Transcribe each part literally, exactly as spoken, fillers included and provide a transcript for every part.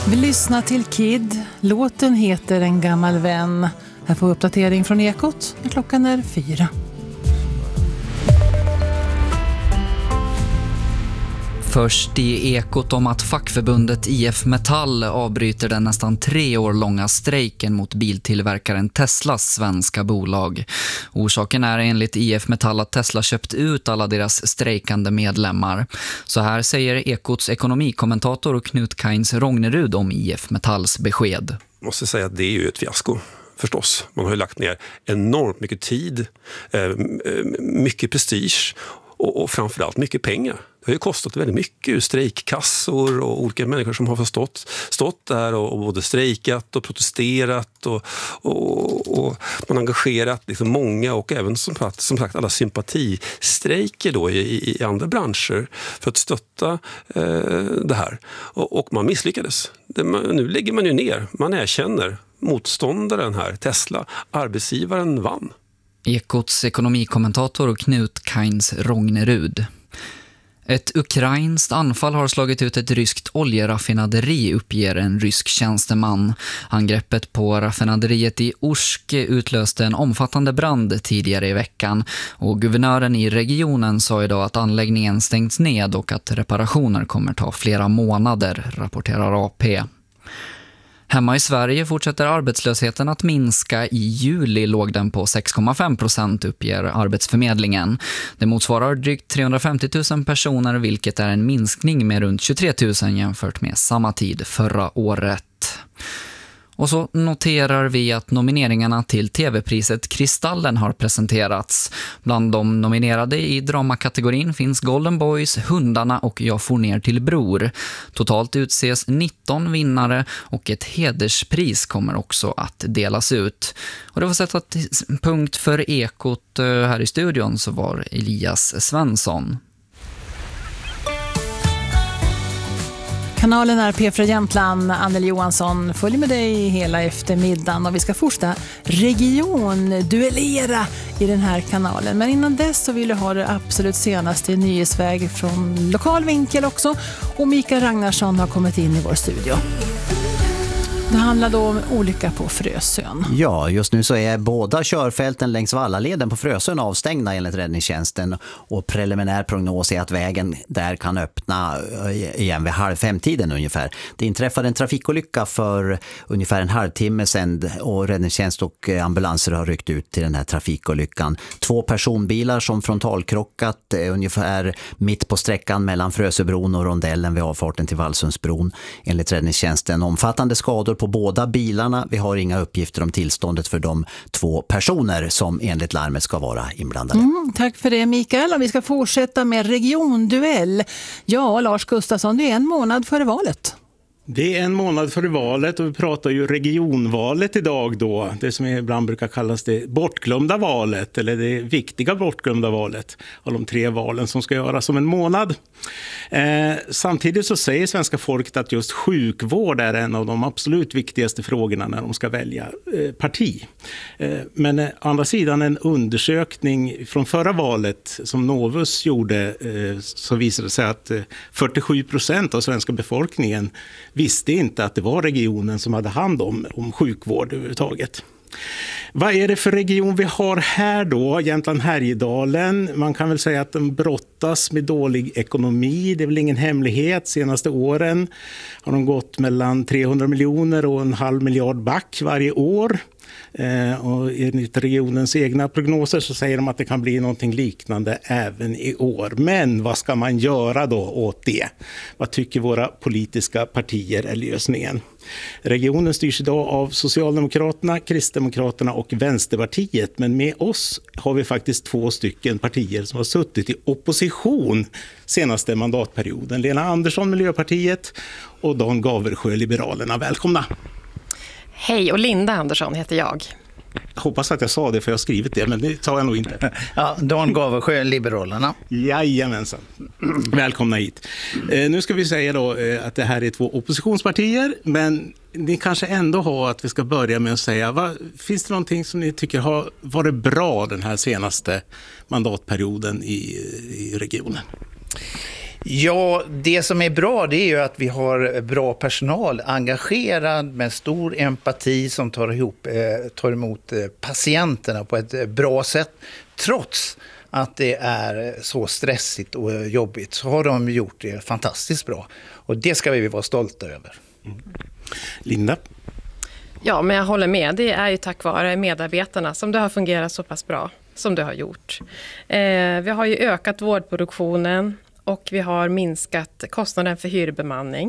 Vi lyssnar till Kid. Låten heter En gammal vän. Här får uppdatering från Ekot. Klockan är fyra. Först i Ekot om att fackförbundet I F Metall avbryter den nästan tre år långa strejken mot biltillverkaren Teslas svenska bolag. Orsaken är enligt I F Metall att Tesla köpt ut alla deras strejkande medlemmar. Så här säger Ekots ekonomikommentator Knut Kains Rognerud om I F Metalls besked. Jag måste säga att det är ju ett fiasko. Förstås. Man har ju lagt ner enormt mycket tid, mycket prestige och framförallt mycket pengar. Det har ju kostat väldigt mycket ur strejkkassor och olika människor som har förstått, stått där och, och både strejkat och protesterat och, och, och man har engagerat liksom många och även som, som sagt alla sympatistrejker då i, i andra branscher för att stötta eh, det här. Och, och man misslyckades. Det, man, nu lägger man ju ner, man erkänner motståndaren här, Tesla, arbetsgivaren vann. Ekots ekonomikommentator Knut Kains Rognerud. Ett ukrainskt anfall har slagit ut ett ryskt oljeraffinaderi, uppger en rysk tjänsteman. Angreppet på raffinaderiet i Orsk utlöste en omfattande brand tidigare i veckan och guvernören i regionen sa idag att anläggningen stängts ned och att reparationer kommer ta flera månader, rapporterar A P. Hemma i Sverige fortsätter arbetslösheten att minska. I juli låg den på sex komma fem procent, uppger Arbetsförmedlingen. Det motsvarar drygt trehundrafemtio tusen personer, vilket är en minskning med runt tjugotre tusen jämfört med samma tid förra året. Och så noterar vi att nomineringarna till tv-priset Kristallen har presenterats. Bland de nominerade i dramakategorin finns Golden Boys, Hundarna och Jag får ner till bror. Totalt utses nitton vinnare och ett hederspris kommer också att delas ut. Och det var sett att punkt för Ekot här i studion så var Elias Svensson. Kanalen är P fyra Jämtland. Anneli Johansson följer med dig hela eftermiddagen och vi ska fortsätta regionduellera i den här kanalen. Men innan dess så vill du ha det absolut senaste nyhetsväg från lokal vinkel också. Och Mikael Ragnarsson har kommit in i vår studio. Det handlar då om olycka på Frösön. Ja, just nu så är båda körfälten längs Vallaleden på Frösön avstängda enligt räddningstjänsten och preliminär prognos är att vägen där kan öppna igen vid halv femtiden ungefär. Det inträffade en trafikolycka för ungefär en halvtimme sedan och räddningstjänst och ambulanser har ryckt ut till den här trafikolyckan. Två personbilar som frontalkrockat ungefär mitt på sträckan mellan Frösöbron och rondellen vid avfarten till Vallsundsbron. Enligt räddningstjänsten omfattande skador på båda bilarna. Vi har inga uppgifter om tillståndet för de två personer som enligt larmet ska vara inblandade. Mm, tack för det Mikael. Och vi ska fortsätta med regionduell. Ja, Lars Gustafsson, det är en månad före valet. Det är en månad före valet och vi pratar ju regionvalet idag då. Det som ibland brukar kallas det bortglömda valet eller det viktiga bortglömda valet av de tre valen som ska göras om en månad. Eh, samtidigt så säger svenska folket att just sjukvård är en av de absolut viktigaste frågorna när de ska välja eh, parti. Eh, men eh, å andra sidan en undersökning från förra valet som Novus gjorde eh, så visade det sig att eh, fyrtiosju procent av svenska befolkningen visste inte att det var regionen som hade hand om, om sjukvård överhuvudtaget. Vad är det för region vi har här då? Jämtland-Härjedalen. Man kan väl säga att den brottas med dålig ekonomi. Det är väl ingen hemlighet. Senaste åren har de gått mellan trehundra miljoner och en halv miljard back varje år. Eh, och enligt regionens egna prognoser så säger de att det kan bli någonting liknande även i år. Men vad ska man göra då åt det? Vad tycker våra politiska partier är lösningen? Regionen styrs idag av Socialdemokraterna, Kristdemokraterna och Vänsterpartiet. Men med oss har vi faktiskt två stycken partier som har suttit i opposition senaste mandatperioden. Lena Andersson, Miljöpartiet och Dan Gaversjö, Liberalerna. Välkomna! Hej, och Linda Andersson heter jag. Jag hoppas att jag sa det för jag har skrivit det, men det tar jag nog inte. Ja, Dan Gaversjö, Liberalerna. Jajamensan. Välkomna hit. Eh, nu ska vi säga då eh, att det här är två oppositionspartier, men ni kanske ändå har att vi ska börja med att säga, vad, finns det någonting som ni tycker har varit bra den här senaste mandatperioden i, i regionen? Ja, det som är bra det är ju att vi har bra personal, engagerad med stor empati som tar, ihop, eh, tar emot eh, patienterna på ett bra sätt. Trots att det är så stressigt och jobbigt så har de gjort det fantastiskt bra. Och det ska vi vara stolta över. Mm. Linda? Ja, men jag håller med. Det är ju tack vare medarbetarna som det har fungerat så pass bra som det har gjort. Eh, vi har ju ökat vårdproduktionen och vi har minskat kostnaden för hyrbemanning.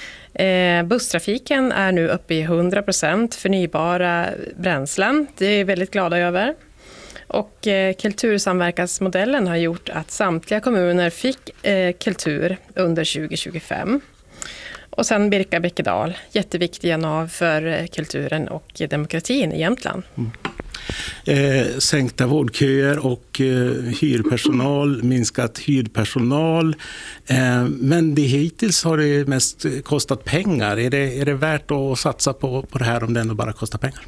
Eh, busstrafiken är nu uppe i hundra procent förnybara bränslen. Det är vi väldigt glada över. Och eh, kultursamverkansmodellen har gjort att samtliga kommuner fick eh, kultur under tjugo tjugofem. Och sen Birka Bäckedal, jätteviktiga nav för kulturen och demokratin i Jämtland. Mm. Eh, sänkta vårdköer och eh, hyrpersonal, minskat hyrpersonal. Eh, men det hittills har det mest kostat pengar. Är det, är det värt att satsa på, på det här om det ändå bara kostar pengar?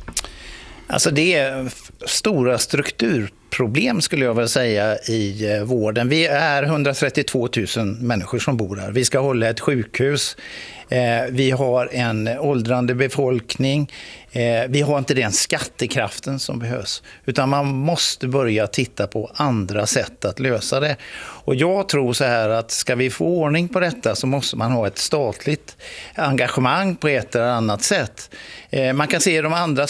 Alltså det är stora strukturproblem skulle jag vilja säga i vården. Vi är hundratrettiotvå tusen människor som bor här. Vi ska hålla ett sjukhus. Vi har en åldrande befolkning. Vi har inte den skattekraften som behövs. Utan man måste börja titta på andra sätt att lösa det. Och jag tror så här att ska vi få ordning på detta så måste man ha ett statligt engagemang på ett eller annat sätt. Man kan se i de andra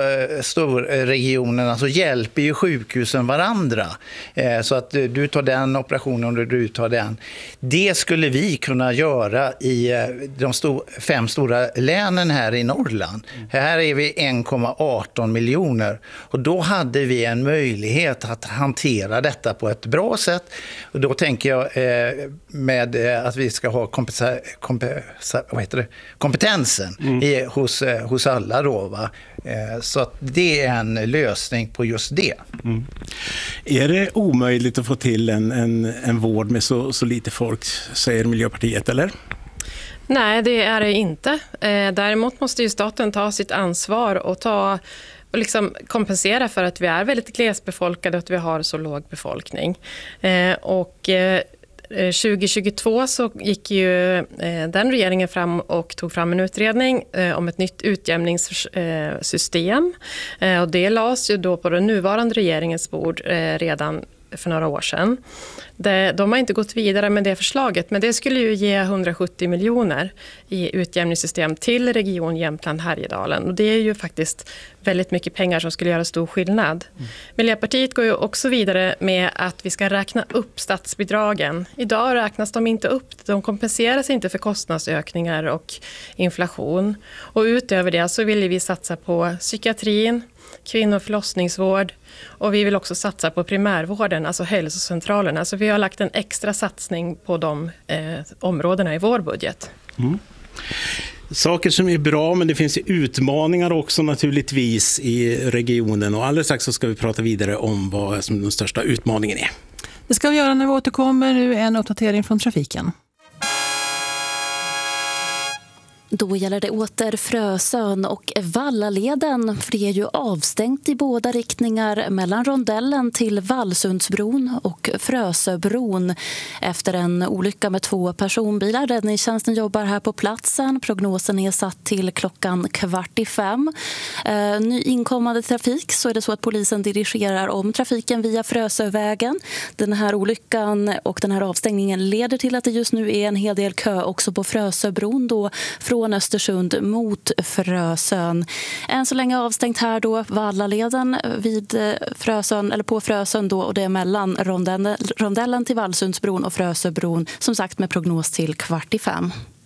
storregionerna så hjälper ju sjukhusen varandra. Så att du tar den operationen och du tar den. Det skulle vi kunna göra i de fem stora länen här i Norrland. Här är vi en komma arton miljoner och då hade vi en möjlighet att hantera detta på ett bra sätt. Och då tänker jag eh, med eh, att vi ska ha kompetens, kompetens, vad heter det? kompetensen mm. i, hos, eh, hos alla då, va? Eh, så att det är en lösning på just det. Mm. Är det omöjligt att få till en, en, en vård med så, så lite folk, säger Miljöpartiet, eller? Nej, det är det inte. Eh, däremot måste ju staten ta sitt ansvar och, ta, och liksom kompensera för att vi är väldigt glesbefolkade och att vi har så låg befolkning. Eh, och eh, tjugo tjugotvå så gick ju eh, den regeringen fram och tog fram en utredning eh, om ett nytt utjämningssystem. Eh, och det lades ju då på den nuvarande regeringens bord eh, redan för några år sedan. Det, de har inte gått vidare med det förslaget, men det skulle ju ge hundrasjuttio miljoner i utjämningssystem till region Jämtland Härjedalen. Och det är ju faktiskt väldigt mycket pengar som skulle göra stor skillnad. Mm. Miljöpartiet går ju också vidare med att vi ska räkna upp statsbidragen. Idag räknas de inte upp, de kompenseras inte för kostnadsökningar och inflation. Och utöver det så vill vi satsa på psykiatrin, kvinno- och förlossningsvård, och vi vill också satsa på primärvården, alltså hälsocentralerna. Så vi har lagt en extra satsning på de eh, områdena i vår budget. Mm. Saker som är bra, men det finns ju utmaningar också naturligtvis i regionen. Och alldeles strax så ska vi prata vidare om vad som den största utmaningen är. Det ska vi göra när vi återkommer. Nu en uppdatering från trafiken. Då gäller det åter Frösön och Vallaleden, för det är ju avstängt i båda riktningar mellan rondellen till Vallsundsbron och Frösöbron efter en olycka med två personbilar. Räddningstjänsten jobbar här på platsen. Prognosen är satt till klockan kvart i fem. Eh, ny inkommande trafik så är det så att polisen dirigerar om trafiken via Frösövägen. Den här olyckan och den här avstängningen leder till att det just nu är en hel del kö också på Frösöbron då från från Östersund mot Frösön. Än så länge avstängt här då Vallaleden vid Frösön, eller på Frösön då, och det är mellan rondellen, rondellen till Vallsundsbron och Frösöbron, som sagt med prognos till kvart i fem.